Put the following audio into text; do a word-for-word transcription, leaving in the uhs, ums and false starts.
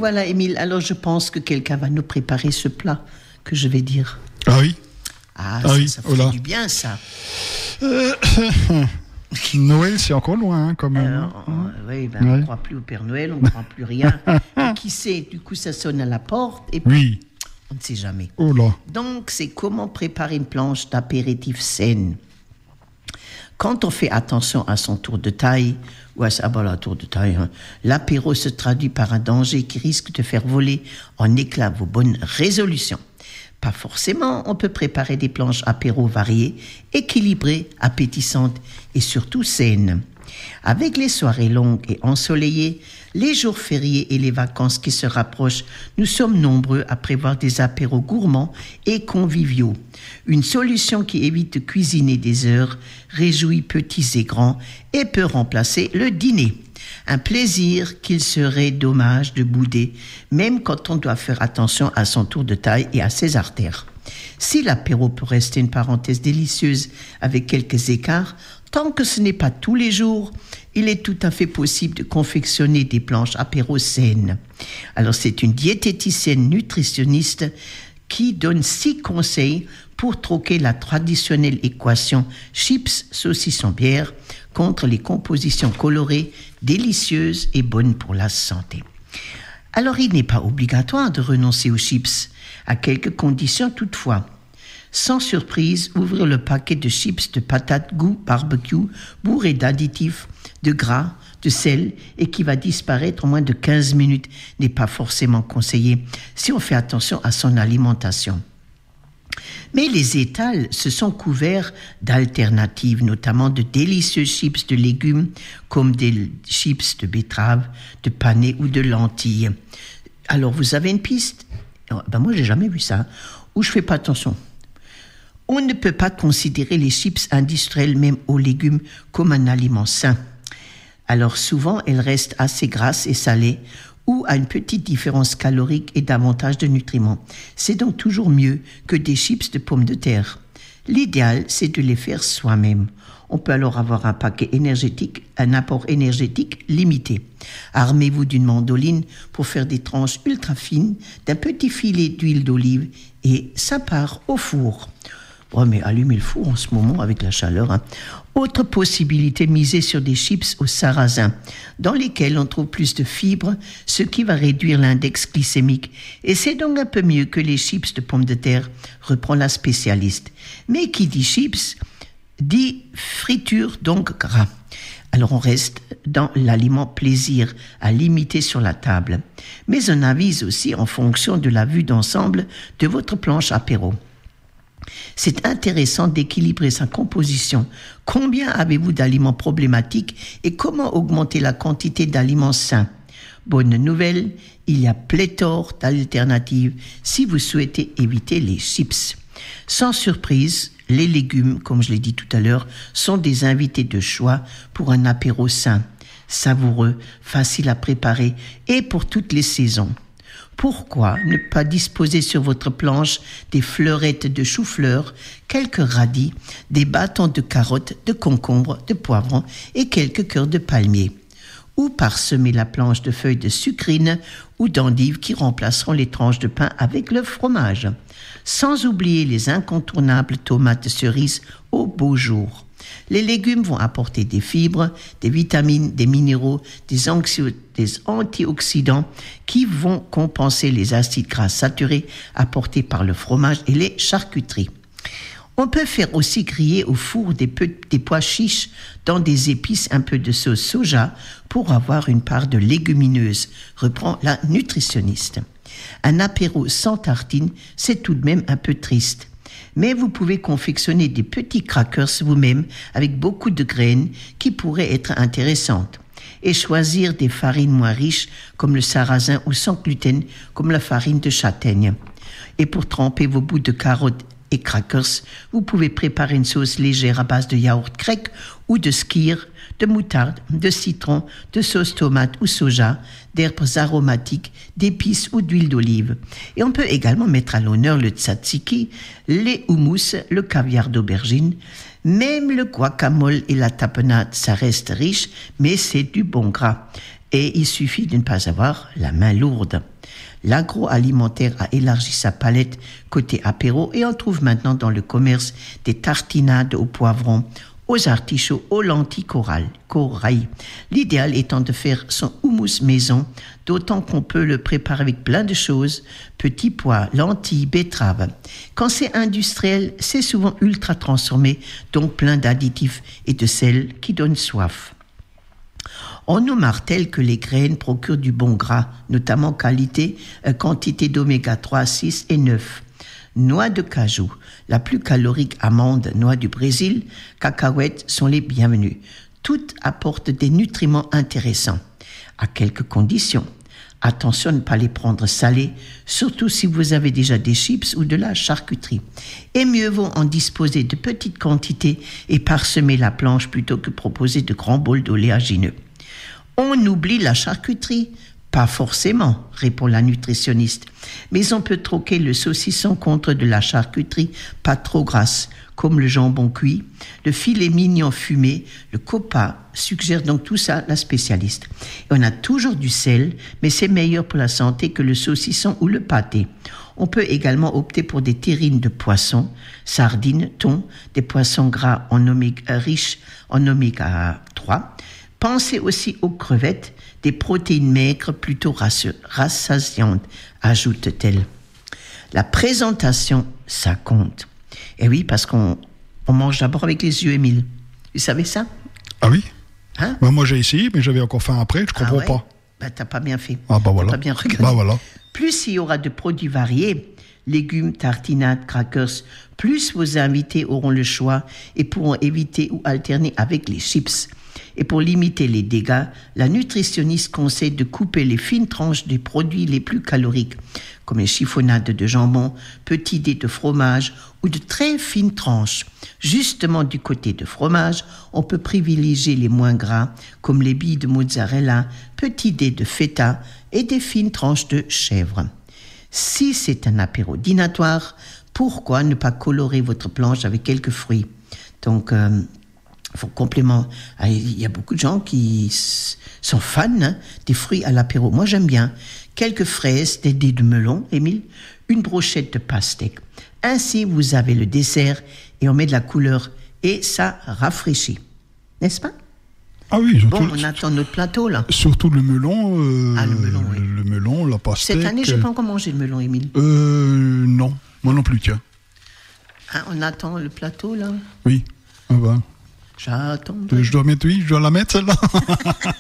voilà, Émile. Alors, je pense que quelqu'un va nous préparer ce plat que je vais dire. Ah oui. Ah, ah ça, oui. ça fait oh là. du bien, ça. Euh, Noël, c'est encore loin, hein, quand même. Alors, hein. euh, oui, ben, ouais. On ne croit plus au Père Noël, on ne croit plus rien. Et qui sait, du coup, ça sonne à la porte et puis Oui. on ne sait jamais. Oh là. Donc, c'est comment préparer une planche d'apéritif saine. Quand on fait attention à son tour de taille, ou à sa, ah ben, la tour de taille, hein, l'apéro se traduit par un danger qui risque de faire voler en éclats vos bonnes résolutions. Pas forcément, on peut préparer des planches apéro variées, équilibrées, appétissantes et surtout saines. Avec les soirées longues et ensoleillées, les jours fériés et les vacances qui se rapprochent, nous sommes nombreux à prévoir des apéros gourmands et conviviaux. Une solution qui évite de cuisiner des heures, réjouit petits et grands et peut remplacer le dîner. Un plaisir qu'il serait dommage de bouder, même quand on doit faire attention à son tour de taille et à ses artères. Si l'apéro peut rester une parenthèse délicieuse avec quelques écarts, tant que ce n'est pas tous les jours, il est tout à fait possible de confectionner des planches apéro saines. Alors c'est une diététicienne nutritionniste qui donne six conseils pour troquer la traditionnelle équation chips, saucisson, bière contre les compositions colorées, délicieuses et bonnes pour la santé. Alors il n'est pas obligatoire de renoncer aux chips, à quelques conditions toutefois. Sans surprise, ouvrir le paquet de chips de patates goût barbecue bourré d'additifs, de gras, de sel et qui va disparaître en moins de quinze minutes n'est pas forcément conseillé si on fait attention à son alimentation. Mais les étals se sont couverts d'alternatives, notamment de délicieux chips de légumes comme des chips de betterave, de panais ou de lentilles. Alors vous avez une piste ? Ben moi j'ai jamais vu ça, où je fais pas attention. On ne peut pas considérer les chips industriels, même aux légumes, comme un aliment sain. Alors souvent, elles restent assez grasses et salées ou à une petite différence calorique et davantage de nutriments. C'est donc toujours mieux que des chips de pommes de terre. L'idéal, c'est de les faire soi-même. On peut alors avoir un paquet énergétique, un apport énergétique limité. Armez-vous d'une mandoline pour faire des tranches ultra fines, d'un petit filet d'huile d'olive et ça part au four. Oh, mais allumez le four en ce moment avec la chaleur. Hein. Autre possibilité, miser sur des chips au sarrasin, dans lesquels on trouve plus de fibres, ce qui va réduire l'index glycémique. Et c'est donc un peu mieux que les chips de pommes de terre, reprend la spécialiste. Mais qui dit chips, dit friture, donc gras. Alors on reste dans l'aliment plaisir à limiter sur la table. Mais on avise aussi en fonction de la vue d'ensemble de votre planche apéro. C'est intéressant d'équilibrer sa composition. Combien avez-vous d'aliments problématiques et comment augmenter la quantité d'aliments sains ? Bonne nouvelle, il y a pléthore d'alternatives si vous souhaitez éviter les chips. Sans surprise, les légumes, comme je l'ai dit tout à l'heure, sont des invités de choix pour un apéro sain, savoureux, facile à préparer et pour toutes les saisons. Pourquoi ne pas disposer sur votre planche des fleurettes de chou-fleur, quelques radis, des bâtons de carottes, de concombres, de poivrons et quelques cœurs de palmier ? Ou parsemer la planche de feuilles de sucrine ou d'endives qui remplaceront les tranches de pain avec le fromage. Sans oublier les incontournables tomates cerises au beau jour. Les légumes vont apporter des fibres, des vitamines, des minéraux, des, anxio- des antioxydants qui vont compenser les acides gras saturés apportés par le fromage et les charcuteries. On peut faire aussi griller au four des, peu- des pois chiches dans des épices, un peu de sauce soja pour avoir une part de légumineuse, reprend la nutritionniste. Un apéro sans tartine, c'est tout de même un peu triste. Mais vous pouvez confectionner des petits crackers vous-même avec beaucoup de graines qui pourraient être intéressantes. Et choisir des farines moins riches comme le sarrasin ou sans gluten comme la farine de châtaigne. Et pour tremper vos bouts de carottes et crackers, vous pouvez préparer une sauce légère à base de yaourt grec ou de skyr, de moutarde, de citron, de sauce tomate ou soja, d'herbes aromatiques, d'épices ou d'huile d'olive. Et on peut également mettre à l'honneur le tzatziki, les houmous, le caviar d'aubergine. Même le guacamole et la tapenade, ça reste riche, mais c'est du bon gras. Et il suffit de ne pas avoir la main lourde. L'agroalimentaire a élargi sa palette côté apéro et on trouve maintenant dans le commerce des tartinades au poivron, aux artichauts, aux lentilles corail. corail. L'idéal étant de faire son houmous maison, d'autant qu'on peut le préparer avec plein de choses, petits pois, lentilles, betteraves. Quand c'est industriel, c'est souvent ultra transformé, donc plein d'additifs et de sel qui donnent soif. On nous martèle que les graines procurent du bon gras, notamment qualité, euh, quantité d'oméga trois, six et neuf. Noix de cajou, la plus calorique amande, noix du Brésil, cacahuètes sont les bienvenues. Toutes apportent des nutriments intéressants, à quelques conditions. Attention à ne pas les prendre salées, surtout si vous avez déjà des chips ou de la charcuterie. Et mieux vaut en disposer de petites quantités et parsemer la planche plutôt que proposer de grands bols d'oléagineux. On oublie la charcuterie ? Pas forcément, répond la nutritionniste. Mais on peut troquer le saucisson contre de la charcuterie pas trop grasse, comme le jambon cuit, le filet mignon fumé, le copa, suggère donc tout ça la spécialiste. Et on a toujours du sel, mais c'est meilleur pour la santé que le saucisson ou le pâté. On peut également opter pour des terrines de poisson, sardines, thon, des poissons gras en oméga, riches en oméga trois. Pensez aussi aux crevettes, des protéines maigres plutôt rassasiantes, ajoute-t-elle. La présentation, ça compte. Et oui, parce qu'on on mange d'abord avec les yeux, Émile. Vous savez ça ? Ah oui ? Hein ? Ben moi j'ai essayé, mais j'avais encore faim après, je comprends ah ouais pas. Ben t'as pas bien fait. Ah bah voilà. T'as pas bien regardé. Bah voilà. Plus il y aura de produits variés, légumes, tartinades, crackers, plus vos invités auront le choix et pourront éviter ou alterner avec les chips. Et pour limiter les dégâts, la nutritionniste conseille de couper les fines tranches des produits les plus caloriques, comme les chiffonnades de jambon, petits dés de fromage ou de très fines tranches. Justement, du côté de fromage, on peut privilégier les moins gras, comme les billes de mozzarella, petits dés de feta et des fines tranches de chèvre. Si c'est un apéro dînatoire, pourquoi ne pas colorer votre planche avec quelques fruits ? Donc, euh, pour complément, il y a beaucoup de gens qui sont fans hein, des fruits à l'apéro. Moi, j'aime bien. Quelques fraises, des dés de melon, Émile, une brochette de pastèque. Ainsi, vous avez le dessert et on met de la couleur et ça rafraîchit. N'est-ce pas ? Ah oui, surtout, bon, on attend notre plateau, là. Surtout le melon. Euh, ah, le melon, oui. Le melon, la pastèque. Cette année, je n'ai pas encore mangé le melon, Émile. Euh, non, moi non plus, tiens. Hein, on attend le plateau, là ? Oui, ah bah. J'attends. Je dois mettre, oui, je dois la mettre, celle-là.